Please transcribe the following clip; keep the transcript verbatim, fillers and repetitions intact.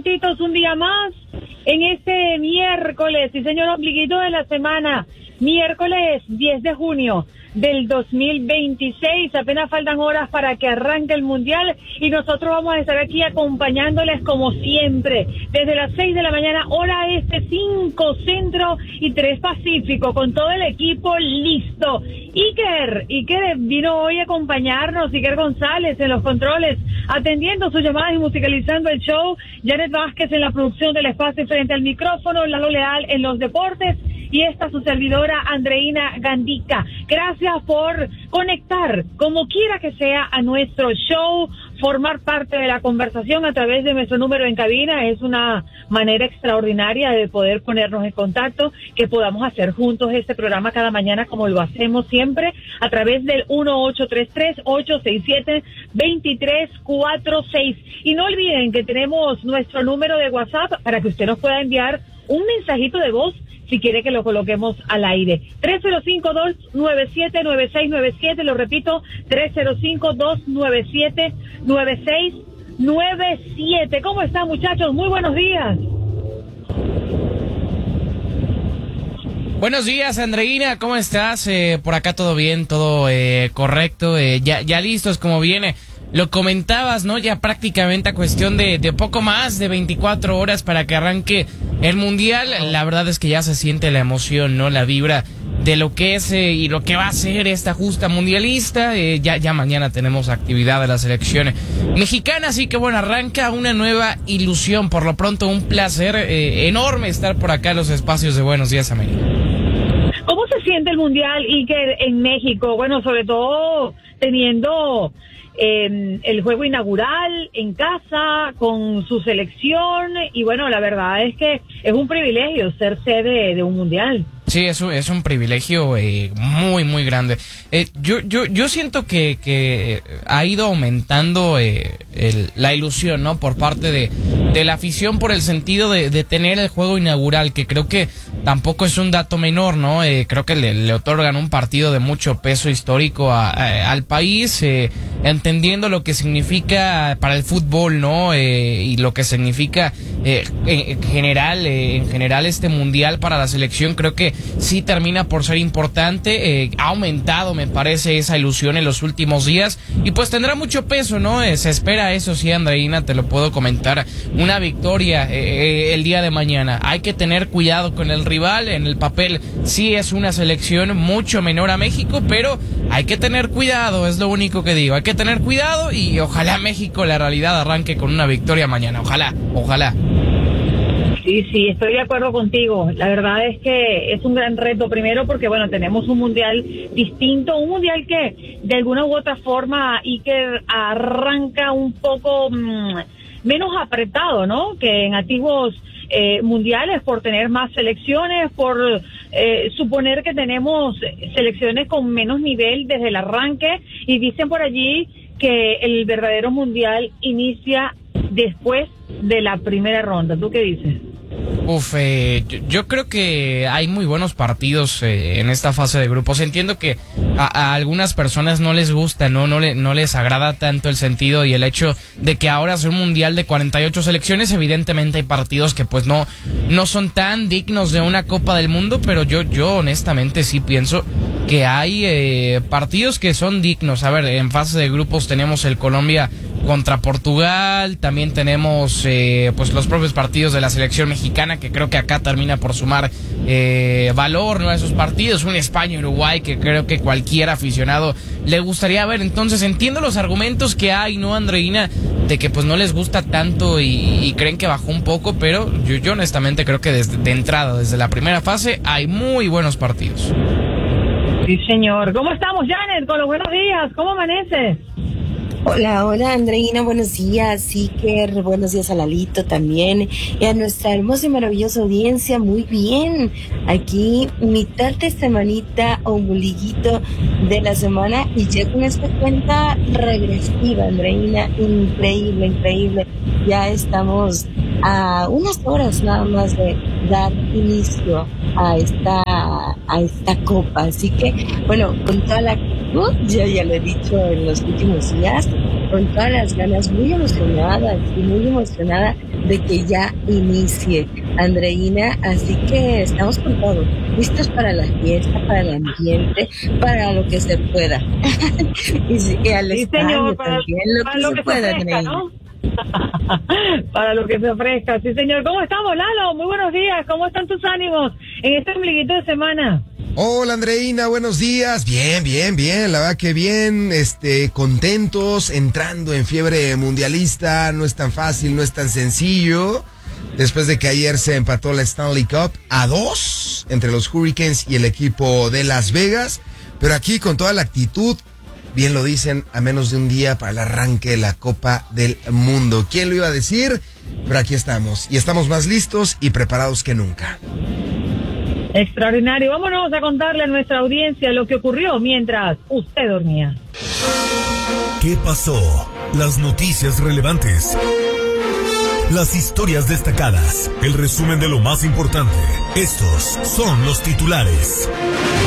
juntitos un día más en este miércoles, sí señor, ombliguito de la semana, miércoles diez de junio del dos mil veintiséis, apenas faltan horas para que arranque el Mundial y nosotros vamos a estar aquí acompañándoles como siempre, desde las seis de la mañana, hora este, cinco centro y tres pacífico, con todo el equipo listo. Iker, Iker vino hoy a acompañarnos, Iker González en los controles, atendiendo sus llamadas y musicalizando el show, Janet Vázquez en la producción del espacio frente al micrófono, Lalo Leal en los deportes, y esta su servidora Andreina Gandica. Gracias por conectar, como quiera que sea, a nuestro show, formar parte de la conversación a través de nuestro número en cabina. Es una manera extraordinaria de poder ponernos en contacto, que podamos hacer juntos este programa cada mañana como lo hacemos siempre, a través del uno ocho tres tres, ocho seis siete, dos tres cuatro seis. Y no olviden que tenemos nuestro número de WhatsApp para que usted nos pueda enviar un mensajito de voz si quiere que lo coloquemos al aire. tres cero cinco, dos nueve siete, nueve seis nueve siete, lo repito, tres cero cinco, dos nueve siete, nueve seis nueve siete. ¿Cómo están, muchachos? Muy buenos días. Buenos días, Andreina, ¿cómo estás? Eh, por acá todo bien, todo eh, correcto, eh, ya, ya listos como viene. Lo comentabas, ¿no? Ya prácticamente a cuestión de, de poco más de veinticuatro horas para que arranque el Mundial. La verdad es que ya se siente la emoción, ¿no? La vibra de lo que es eh, y lo que va a ser esta justa mundialista. Eh, ya, ya mañana tenemos actividad de la selección mexicana, así que bueno, arranca una nueva ilusión. Por lo pronto, un placer eh, enorme estar por acá en los espacios de Buenos Días, América. ¿Cómo se siente el Mundial, Iker, en México? Bueno, sobre todo teniendo Eh, el juego inaugural en casa con su selección, y bueno, la verdad es que es un privilegio ser sede de un mundial. Sí, es un, es un privilegio eh, muy, muy grande. Eh, yo, yo, yo siento que, que ha ido aumentando eh, el, la ilusión, ¿no? Por parte de, de la afición, por el sentido de, de tener el juego inaugural, que creo que tampoco es un dato menor, ¿no? Eh, creo que le, le otorgan un partido de mucho peso histórico a, a, al país, eh, entendiendo lo que significa para el fútbol, ¿no? Eh, y lo que significa eh, en general, eh, en general este mundial para la selección. Creo que sí termina por ser importante. Eh, ha aumentado, me parece, esa ilusión en los últimos días, y pues tendrá mucho peso, ¿no? Eh, se espera, eso sí, Andreina, te lo puedo comentar, una victoria eh, el día de mañana. Hay que tener cuidado con el rival. En el papel sí es una selección mucho menor a México, pero hay que tener cuidado, es lo único que digo. Hay que tener cuidado, y ojalá México, la realidad, arranque con una victoria mañana. Ojalá, ojalá. Sí, sí, estoy de acuerdo contigo. La verdad es que es un gran reto, primero porque, bueno, tenemos un mundial distinto, un mundial que de alguna u otra forma Iker arranca un poco mmm, menos apretado, ¿no? Que en antiguos eh, mundiales, por tener más selecciones, por eh, suponer que tenemos selecciones con menos nivel desde el arranque, y dicen por allí que el verdadero mundial inicia después de la primera ronda. ¿Tú qué dices? Uf, eh, yo, yo creo que hay muy buenos partidos eh, en esta fase de grupos. Entiendo que a, a algunas personas no les gusta, no no, le, no les agrada tanto el sentido y el hecho de que ahora sea un mundial de cuarenta y ocho selecciones. Evidentemente hay partidos que pues no no son tan dignos de una Copa del Mundo, pero yo yo honestamente sí pienso que hay eh, partidos que son dignos. A ver, en fase de grupos tenemos el Colombia contra Portugal, también tenemos eh, pues los propios partidos de la selección mexicana, que creo que acá termina por sumar eh, valor, ¿no?, a esos partidos, un España-Uruguay que creo que cualquier aficionado le gustaría ver. Entonces entiendo los argumentos que hay, ¿no, Andreina?, de que pues no les gusta tanto y, y creen que bajó un poco, pero yo, yo honestamente creo que desde de entrada, desde la primera fase, hay muy buenos partidos. Sí, señor. ¿Cómo estamos, Janet? Con los buenos días. ¿Cómo amanece? Hola, hola Andreina, buenos días, Iker, buenos días a Lalito también, y a nuestra hermosa y maravillosa audiencia. Muy bien, aquí mitad de semanita, ombliguito de la semana, y ya con esta cuenta regresiva, Andreina, increíble, increíble. Ya estamos a unas horas nada más de dar inicio a esta a esta copa, así que bueno, con toda la actitud, yo ya lo he dicho en los últimos días, con todas las ganas, muy emocionada, y muy emocionada de que ya inicie, Andreina, así que estamos con todo, listos para la fiesta, para el ambiente, para lo que se pueda. y, sí, y al Sí, estadio señor, para, también, lo para que lo se que pueda, se ofrezca, Andreina. ¿no? Para lo que se ofrezca. Sí, señor. ¿Cómo estamos, Lalo? Muy buenos días. ¿Cómo están tus ánimos en este ombliguito de semana? Hola Andreina, buenos días. Bien, bien, bien, la verdad que bien, este, contentos, entrando en fiebre mundialista, no es tan fácil, no es tan sencillo. Después de que ayer se empató la Stanley Cup a dos entre los Hurricanes y el equipo de Las Vegas, pero aquí con toda la actitud, bien lo dicen, a menos de un día para el arranque de la Copa del Mundo. ¿Quién lo iba a decir? Pero aquí estamos, y estamos más listos y preparados que nunca. Extraordinario. Vámonos a contarle a nuestra audiencia lo que ocurrió mientras usted dormía. ¿Qué pasó? Las noticias relevantes. Las historias destacadas. El resumen de lo más importante. Estos son los titulares.